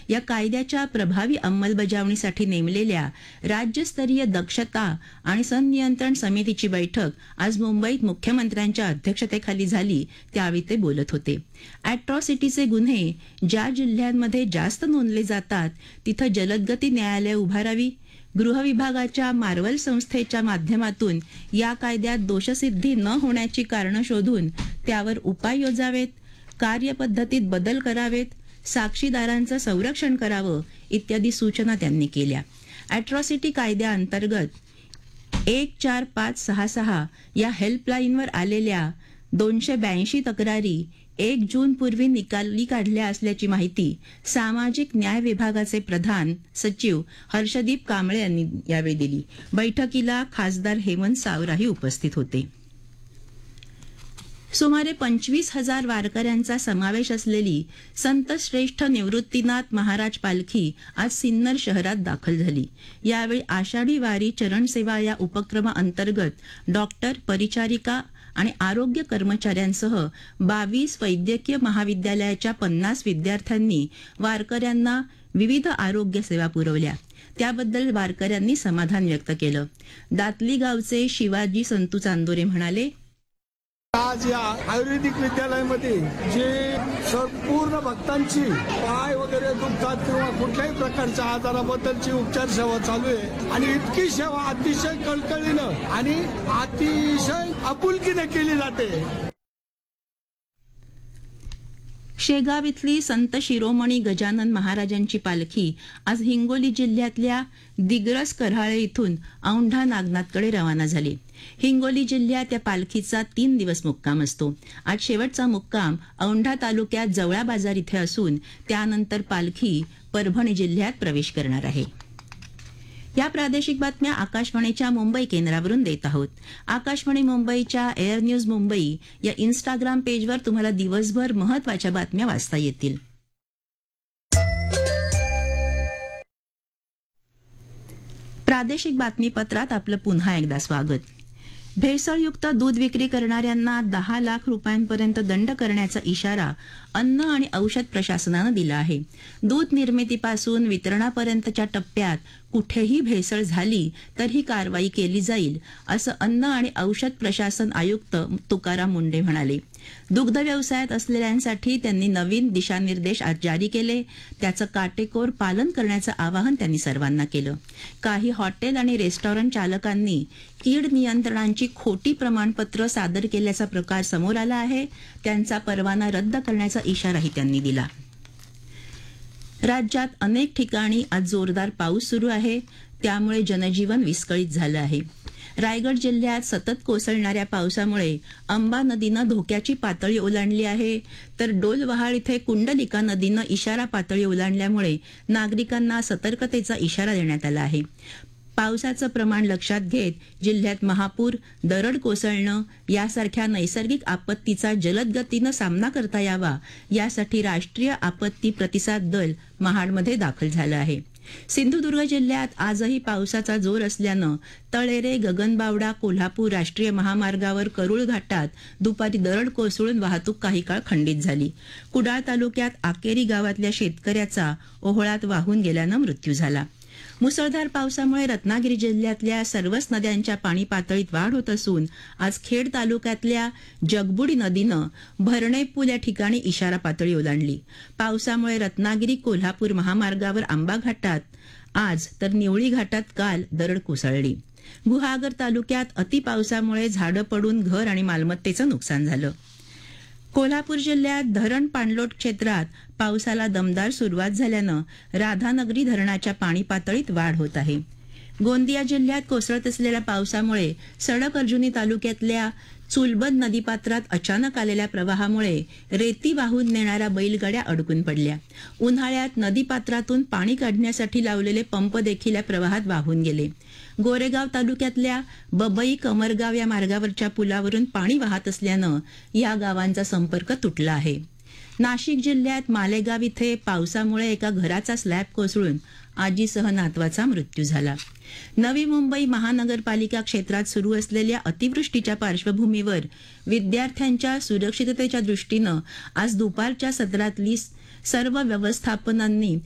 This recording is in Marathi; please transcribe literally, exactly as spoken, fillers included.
या कायद्याच्या प्रभावी अंमलबजावणीसाठी नेमलेल्या राज्यस्तरीय दक्षता आणि संनियंत्रण समितीची बैठक आज मुंबईत मुख्यमंत्र्यांच्या अध्यक्षतेखाली झाली, त्यावेळी ते बोलत होते. अॅट्रॉसिटीचे गुन्हे ज्या जिल्ह्यांमध्ये जास्त नोंदले जातात तिथं जलदगती न्यायालय उभारावी, गृह विभागाच्या मार्वल संस्थेच्या माध्यमातून या कायद्यात दोषसिद्धी न होण्याची कारणं शोधून त्यावर उपाय योजावेत, कार्यपद्धतीत बदल करावेत, साक्षीदारांचं संरक्षण करावं इत्यादी सूचना त्यांनी केल्या. अॅट्रॉसिटी कायद्याअंतर्गत एक चार पाच सहा सहा या हेल्पलाईनवर आलेल्या दोनशे ब्याऐंशी तक्रारी एक जून पूर्वी निकाली काढल्या असल्याची माहिती सामाजिक न्याय विभागाचे प्रधान सचिव हर्षदीप कांबळे यांनी यावेळी दिली. बैठकीला खासदार हेमंत सावराही उपस्थित होते. सुमारे पंचवीस हजार वारकऱ्यांचा समावेश असलेली संत श्रेष्ठ निवृत्तीनाथ महाराज पालखी आज सिन्नर शहरात दाखल झाली. यावेळी आषाढी वारी चरणसेवा या उपक्रमाअंतर्गत डॉक्टर, परिचारिका आणि आरोग्य कर्मचाऱ्यांसह बावीस वैद्यकीय महाविद्यालयाच्या पन्नास विद्यार्थ्यांनी वारकऱ्यांना विविध आरोग्य सेवा पुरवल्या. त्याबद्दल वारकऱ्यांनी समाधान व्यक्त केलं. दातली गावचे शिवाजी संतू चांदोरे म्हणाले, आज या आयुर्वेदिक विद्यालयामध्ये जे संपूर्ण भक्तांची पाय वगैरे दुखतात किंवा कुठल्याही प्रकारच्या आजाराबद्दलची उपचार सेवा चालू आहे आणि इतकी सेवा अतिशय कळकळीनं आणि अतिशय आपुलकीने केली जाते. शेगाव इथली संत शिरोमणी गजानन महाराजांची पालखी आज हिंगोली जिल्ह्यातल्या दिग्रस कऱ्हाळे इथून औंढा नागनाथकडे रवाना झाली. हिंगोली जिल्ह्यात या पालखीचा तीन दिवस मुक्काम असतो. आज शेवटचा मुक्काम औंढा तालुक्यात जवळा बाजार इथे असून त्यानंतर पालखी परभणी जिल्ह्यात प्रवेश करणार आहे. या प्रादेशिक बातम्या आकाशवाणीच्या मुंबई केंद्रावरून देत आहोत. आकाशवाणी मुंबईच्या एअर न्यूज मुंबई या इन्स्टाग्राम पेजवर तुम्हाला दिवसभर महत्त्वाच्या बातम्या वाचता येतील. प्रादेशिक बातमीपत्रात आपलं पुन्हा एकदा स्वागत. भेसळयुक्त दूध विक्री करणाऱ्यांना दहा लाख रुपयांपर्यंत दंड करण्याचा इशारा अन्न आणि औषध प्रशासनानं दिला आहे. दूध निर्मितीपासून वितरणापर्यंतच्या टप्प्यात कुठेही भेसळ झाली तर ही कारवाई केली जाईल, असं अन्न आणि औषध प्रशासन आयुक्त तुकाराम मुंढे म्हणाले. दुग्ध व्यवसायात असलेल्यांसाठी त्यांनी नवीन दिशानिर्देश आज जारी केले. त्याचं काटेकोर पालन करण्याचं आवाहन त्यांनी सर्वांना केलं. काही हॉटेल आणि रेस्टॉरंट चालकांनी कीड नियंत्रणांची खोटी प्रमाणपत्र सादर केल्याचा प्रकार समोर आला आहे. त्यांचा परवाना रद्द करण्याचा इशाराही त्यांनी दिला. राज्यात अनेक ठिकाणी आज जोरदार पाऊस सुरू आहे, त्यामुळे जनजीवन विस्कळीत झालं आहे. रायगड जिल्ह्यात सतत कोसळणाऱ्या पावसामुळे अंबा नदीनं धोक्याची पातळी ओलांडली आहे, तर डोलवहाळ इथे कुंडलिका नदीनं इशारा पातळी ओलांडल्यामुळे नागरिकांना सतर्कतेचा इशारा देण्यात आला आहे. पावसाचं प्रमाण लक्षात घेत जिल्ह्यात महापूर, दरड कोसळणं यासारख्या नैसर्गिक आपत्तीचा जलद गतीनं सामना करता यावा यासाठी राष्ट्रीय आपत्ती प्रतिसाद दल महाडमध्ये दाखल झालं आहे. सिंधुदुर्ग जिल्ह्यात आजही पावसाचा जोर असल्यानं तळेरे, गगनबावडा, कोल्हापूर राष्ट्रीय महामार्गावर करूळ घाटात दुपारी दरड कोसळून वाहतूक काही काळ खंडित झाली. कुडाळ तालुक्यात आकेरी गावातल्या शेतकऱ्याचा ओहोळात वाहून गेल्यानं मृत्यू झाला. मुसळधार पावसामुळे रत्नागिरी जिल्ह्यातल्या सर्वच नद्यांच्या पाणी पातळीत वाढ होत असून आज खेड तालुक्यातल्या जगबुडी नदीनं भरणे पूल या ठिकाणी इशारा पातळी ओलांडली. पावसामुळे रत्नागिरी कोल्हापूर महामार्गावर आंबा घाटात आज तर निवळी घाटात काल दरड कोसळली. गुहागर तालुक्यात अतिपावसामुळे झाडं पडून घर आणि मालमत्तेचं नुकसान झालं. कोल्हापूर जिल्ह्यात धरण पाणलोट क्षेत्रात पावसाला दमदार सुरुवात झाल्यानं राधानगरी धरणाच्या पाणी पातळीत वाढ होत आहे. गोंदिया जिल्ह्यात कोसळत असलेल्या पावसामुळे सडक अर्जुनी तालुक्यातल्या चुलबद नदीपात्रात अचानक आलेल्या प्रवाहामुळे रेती वाहून नेणाऱ्या बैलगाड्या अडकून पडल्या. उन्हाळ्यात नदीपात्रातून पाणी काढण्यासाठी लावलेले पंप देखील या प्रवाहात वाहून गेले. गोरेगाव तालुक्यातल्या बबई कमरगाव या मार्गावरच्या पुलावरून पाणी वाहत असल्यानं या गावांचा संपर्क तुटला आहे. नाशिक जिल्ह्यात मालेगाव इथे पावसामुळे एका घराचा स्लॅब कोसळून आजीसह नातवाचा मृत्यू झाला. नवी मुंबई महानगरपालिका क्षेत्रात सुरू असलेल्या अतिवृष्टीच्या पार्श्वभूमीवर विद्यार्थ्यांच्या सुरक्षिततेच्या दृष्टीनं आज दुपारच्या सत्रातली सर्व व्यवस्थापनांनी